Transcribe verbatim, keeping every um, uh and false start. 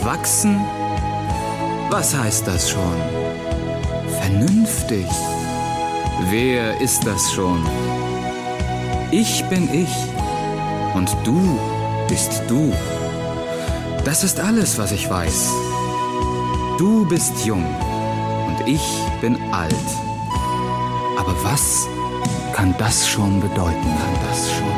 Erwachsen? Was heißt das schon? Vernünftig? Wer ist das schon? Ich bin ich und du bist du. Das ist alles, was ich weiß. Du bist jung und ich bin alt. Aber was kann das schon bedeuten? Kann das schon